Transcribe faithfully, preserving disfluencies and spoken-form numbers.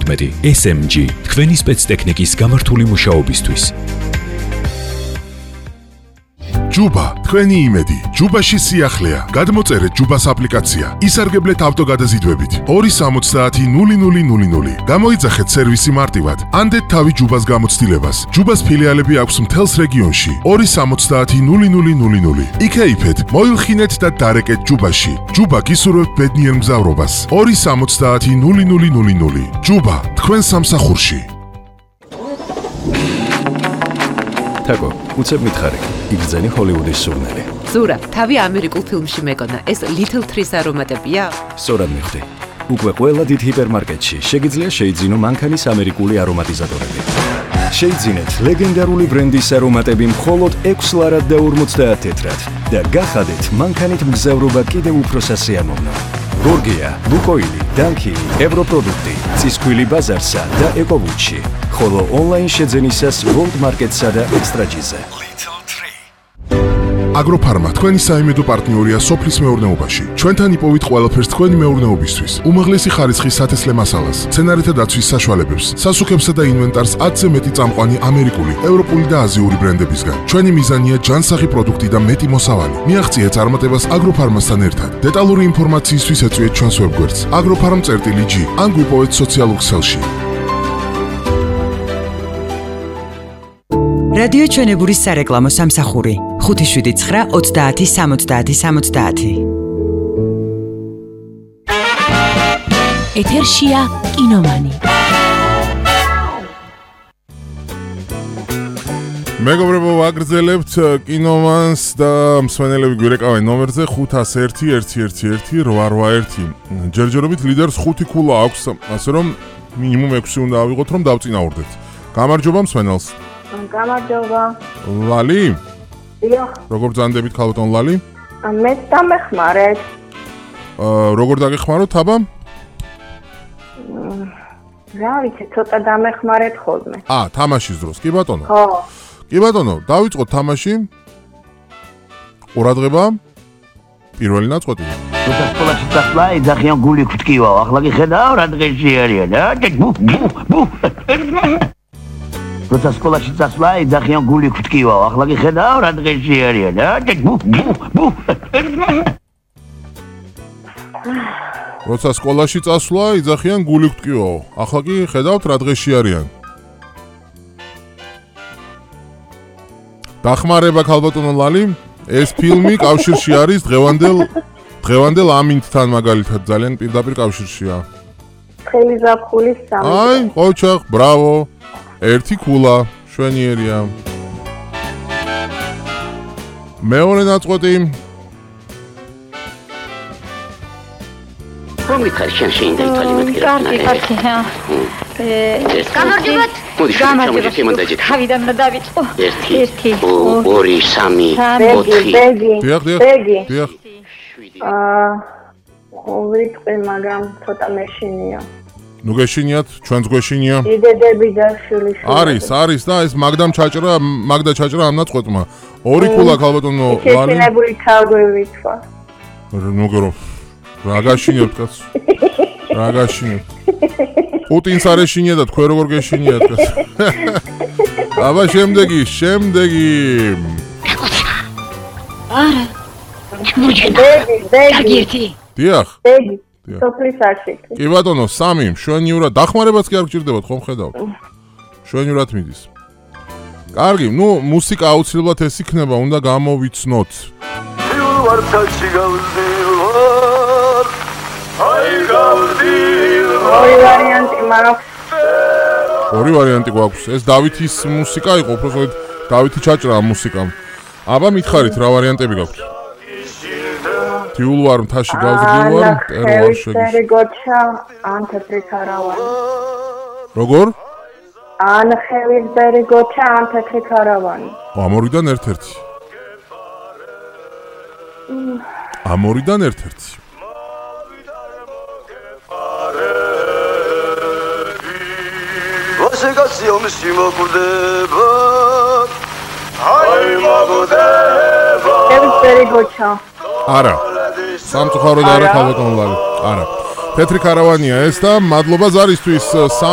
ათორმეტი ეს ემ ჯი თქვენი სპეცტექნიკის გამართული მუშაობისთვის. ჯუბა, თქვენი იმედი. ჯუბაში სიახლეა. გადმოწერეთ ჯუბას აპლიკაცია. ისარგებლეთ ავტოგადაზიდვებით. ორი სამოცდაათი ნული ნული ნული ნული. გამოიძახეთ სერვისი მარტივად. ანდეთ თავი ჯუბას გამოცდილებას. ჯუბას ფილიალები აქვს მთელს რეგიონში. ორი სამოცდაათი ნული ნული ნული ნული. იქეიფეთ, მოილხინეთ და დარეკეთ ჯუბაში. ჯუბა გისურვებთ ბედნიერ მგზავრობას. ორი სამოცდაათი ნული ნული ნული ნული. ჯუბა, თქვენ სამსახურში. თაკო, უცებ მითხარი, იგრძენი ჰოლივუდის სურნელი. ზურა, თავი ამერიკულ ფილმში მეკონა, ეს Little Trees არომატებია? სწორად მიხვდი. უკვე ყველა დიდ ჰიპერმარკეტში შეგიძლია შეიძინო მანქანის ამერიკული არომატიზატორები. შეიძინეთ ლეგენდარული ბრენდის არომატები მხოლოდ ექვს ლარად და ორმოცდაათ თეთრად და გახადეთ მანქანით მგზავრობა კიდევ უფრო სასიამოვნო. გორგია, ლუკოილი, დანკი, ევროპროდუქტი, წისქვილი ბაზარსა და ეკოვუჩი, ხოლო ონლაინ შეძენისას World Market-სა და ექსტრაჯიზე. აგროფარმა თქვენი საიმედო პარტნიორია სოფლის მეურნეობაში. ჩვენთან იპოვით ყველაფერს თქვენი მეურნეობისთვის. უმაღლესი ხარისხის სათესლე მასალას, მცენარეთა დაცვის საშუალებებს, სასუქებსა და ინვენტარს ათზე მეტი წამყვანი ამერიკული, ევროპული და აზიური ბრენდებისგან. ჩვენი მიზანია ჯანსაღი პროდუქტი და მეტი მოსავალი. მიაღწიეთ წარმატებას აგროფარმასთან ერთად. დეტალური ინფორმაციისთვის ეწვიეთ ჩვენს ვებგვერდს agropharm.gr ან გვიპოვეთ სოციალურ ქსელში. რადიო ჩვენებურის სარეკლამო სამსახური ხუთი შვიდი ცხრა ოცდაათი სამოცდაათი სამოცდაათი. ეთერშია კინომანი. მეგობრებო, ვაგრძელებთ კინომანს და მსმენელები გვირეკავენ ნომერზე ხუთას ერთი ერთი ერთი ერთი რვა რვა ერთი. ჯერჯერობით ლიდერს ხუთი ქულა აქვს, ასე რომ მინიმუმ ექვსი უნდა ავიღოთ, რომ დავწინაურდეთ. გამარჯობა მსმენელს. გამარჯობა. ლალი? დიახ. როგორ ბრძანდებით ქალბატონ ლალი? მე დამეხმარეთ. აა როგორ დაგეხმაროთ თაბა? რა ვიცი, ცოტა დამეხმარეთ ხოლმე. აა, თამაშის დროს, კი ბატონო? ხო. კი ბატონო, დავიწყოთ თამაში. ყურადღება. პირველი ნაწყვეტი. როცა სკოლაში წასვლა, ეძახიან გული გვტკივაო. ახლა კი ხედავ რა დღეში არიან, ა? ბუ ბუ ბუ. როცა სკოლაში წასვლა, ეძახიან გული გვტკივაო. ახლა კი ხედავ რა დღეში არიან, ა? ბუ ბუ ბუ. როცა სკოლაში წასვლა, ეძახიან გული გვტკივაო. ახლა კი ხედავთ რა დღეში არიან. დახმარება ქალბატონო ლალი, ეს ფილმი კავშირში არის დღევანდელ დღევანდელ ამინდთან მაგალითად ძალიან პირდაპირ კავშირშია. ხელი ზაფხულის სამი. აი, ყოჩახ, ბრავო. ერთი ქულა, შვენიერია. მეორე ნაწყვეტი. რომ მითხარ შენ შეიძლება ითვალი მეთქი. კარგი, კარგი. გამარჯობათ. გამარჯობათ. თავიდან უნდა დავიწყო. ერთი, ორი, სამი, ოთხი. ბეგი. დიახ, დიახ. ბეგი. დიახ. აა, ვიტყვი, მაგრამ ცოტა მეშინია. ნუ გეშინიათ, ჩვენც გვეშინია. იდედები და შვილიშვილი. არის, არის და ეს მაგდამ ჩაჭრა, მაგდა ჩაჭრა ამ ნაწყვეტმა. ორი ქულა ქალბატონო ლალი. შეშინებული თავგვივითვა. ნუ გერო. რა გაშინებთ კაც? რა გაშინებთ? პუტინს არ ეშინია და თქვენ როგორ გეშინიათ კაც? აბა შემდეგი, შემდეგი. არა. ბეგი, ბეგი. დიახ. ბეგი. სოფლის არშიკი. კი ბატონო, სამი, შვენიურად დახმარებაც კი არ გჭირდებათ, ხომ ხედავთ? შვენიურად მიდის. კარგი, ნუ მუსიკა აუცილებლად ეს იქნება, უნდა გამოვიცნოთ. ვარტაში გავზილვარ. აი გავზილვარ. ორი ვარიანტი მაქვს. ორი ვარიანტი გვაქვს. ეს დავითის მუსიკა იყო, უბრალოდ დავითი ჩაჭრა ამ მუსიკამ. აბა მითხარით რა ვარიანტები გაქვთ? თიულ ვარ მთაში გავზრდილ ვარ, ტერო არ შეგიშ. ხევი გოჩა, ან თეთრი ქარავანი. როგორ? ან ხევისბერი გოჩა, ან თეთრი ქარავანი. ამორიდან ერთ-ერთი. ამორიდან ერთ-ერთი. ვასეგაცი ომში მოკვდება. აი მოკვდება. ხევისბერი გოჩა. არა. სამწუხაროდ არა ქალბატონ ლალი. არა. თეთრი ქარავანია ეს და მადლობა ზარისთვის.